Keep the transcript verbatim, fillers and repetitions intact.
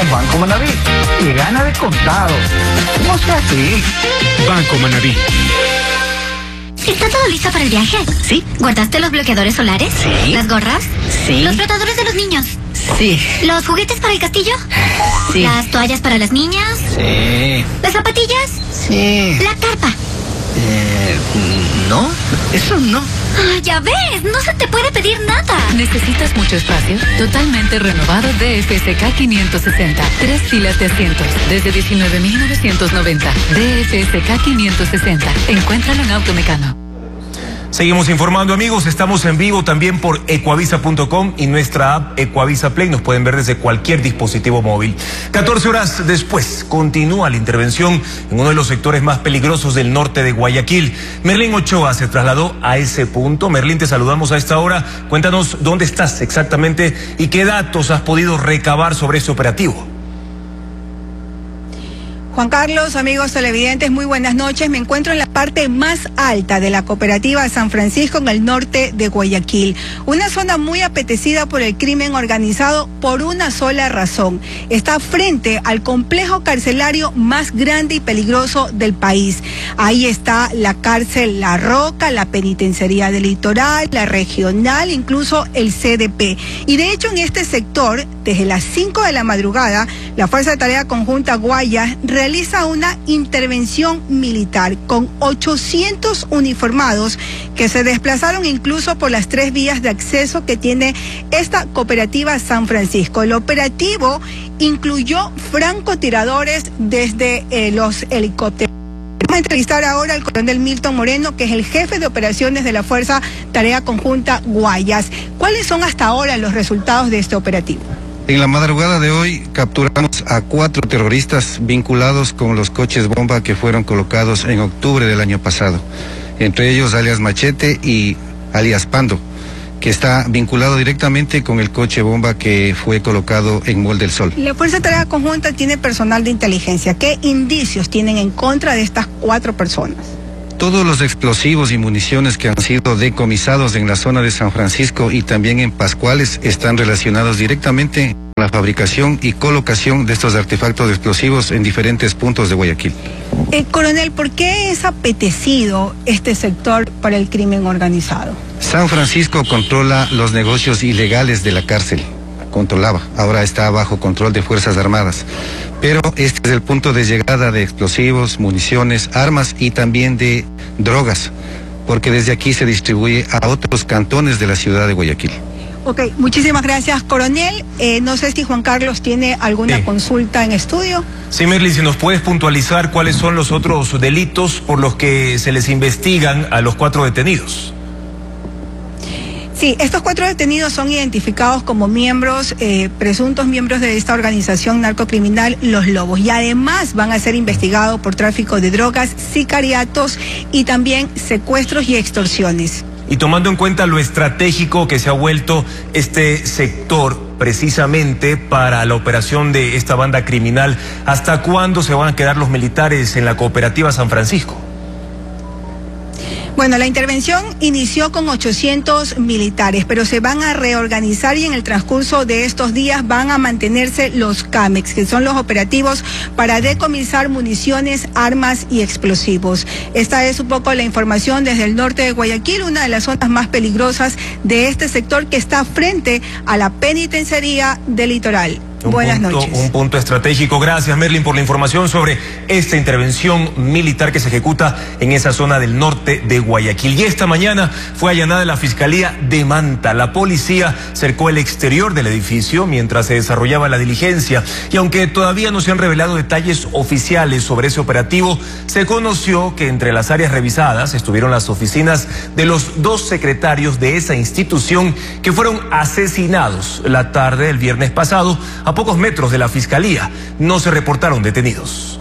con Banco Manaví y gana de contado. No sea así. Banco Manaví. ¿Está todo listo para el viaje? Sí. ¿Guardaste los bloqueadores solares? Sí. ¿Las gorras? Sí. ¿Los flotadores de los niños? Sí. ¿Los juguetes para el castillo? Sí. ¿Las toallas para las niñas? Sí. ¿Las zapatillas? Sí. ¿La carpa? Eh, no, eso no. Ah, ya ves, no se te puede pedir nada. ¿Necesitas mucho espacio? Totalmente renovado D F S K quinientos sesenta. Tres filas de asientos desde diecinueve mil novecientos noventa. D F S K quinientos sesenta. Encuéntralo en Automecano. Seguimos informando, amigos, estamos en vivo también por ecuavisa punto com y nuestra app Ecuavisa Play, nos pueden ver desde cualquier dispositivo móvil. catorce horas después, continúa la intervención en uno de los sectores más peligrosos del norte de Guayaquil. Merlin Ochoa se trasladó a ese punto. Merlin, te saludamos a esta hora. Cuéntanos dónde estás exactamente y qué datos has podido recabar sobre este operativo. Juan Carlos, amigos televidentes, muy buenas noches. Me encuentro en la parte más alta de la cooperativa San Francisco, en el norte de Guayaquil. Una zona muy apetecida por el crimen organizado por una sola razón. Está frente al complejo carcelario más grande y peligroso del país. Ahí está la cárcel La Roca, la penitenciaría del Litoral, la regional, incluso el C D P. Y de hecho en este sector, desde las cinco de la madrugada, la Fuerza de Tarea Conjunta Guayas realiza una intervención militar con ochocientos uniformados que se desplazaron incluso por las tres vías de acceso que tiene esta cooperativa San Francisco. El operativo incluyó francotiradores desde eh, los helicópteros. Vamos a entrevistar ahora al coronel Milton Moreno, que es el jefe de operaciones de la Fuerza Tarea Conjunta Guayas. ¿Cuáles son hasta ahora los resultados de este operativo? En la madrugada de hoy capturamos a cuatro terroristas vinculados con los coches bomba que fueron colocados en octubre del año pasado. Entre ellos alias Machete y alias Pando, que está vinculado directamente con el coche bomba que fue colocado en Mall del Sol. La Fuerza de Tarea Conjunta tiene personal de inteligencia. ¿Qué indicios tienen en contra de estas cuatro personas? Todos los explosivos y municiones que han sido decomisados en la zona de San Francisco y también en Pascuales están relacionados directamente con la fabricación y colocación de estos artefactos explosivos en diferentes puntos de Guayaquil. Eh, coronel, ¿por qué es apetecido este sector para el crimen organizado? San Francisco controla los negocios ilegales de la cárcel. Controlaba, ahora está bajo control de Fuerzas Armadas. Pero este es el punto de llegada de explosivos, municiones, armas y también de drogas, porque desde aquí se distribuye a otros cantones de la ciudad de Guayaquil. Ok, muchísimas gracias, coronel. Eh, no sé si Juan Carlos tiene alguna Sí. consulta en estudio. Sí, Merlin, si nos puedes puntualizar cuáles son los otros delitos por los que se les investigan a los cuatro detenidos. Sí, estos cuatro detenidos son identificados como miembros, eh, presuntos miembros de esta organización narcocriminal Los Lobos, y además van a ser investigados por tráfico de drogas, sicariatos y también secuestros y extorsiones. Y tomando en cuenta lo estratégico que se ha vuelto este sector precisamente para la operación de esta banda criminal, ¿hasta cuándo se van a quedar los militares en la cooperativa San Francisco? Bueno, la intervención inició con ochocientos militares, pero se van a reorganizar y en el transcurso de estos días van a mantenerse los CAMEX, que son los operativos para decomisar municiones, armas y explosivos. Esta es un poco la información desde el norte de Guayaquil, una de las zonas más peligrosas de este sector que está frente a la penitenciaría del Litoral. Un Buenas punto, noches. Un punto estratégico. Gracias, Merlin, por la información sobre esta intervención militar que se ejecuta en esa zona del norte de Guayaquil. Y esta mañana fue allanada la Fiscalía de Manta. La policía cercó el exterior del edificio mientras se desarrollaba la diligencia. Y aunque todavía no se han revelado detalles oficiales sobre ese operativo, se conoció que entre las áreas revisadas estuvieron las oficinas de los dos secretarios de esa institución que fueron asesinados la tarde del viernes pasado a pocos metros de la Fiscalía. No se reportaron detenidos.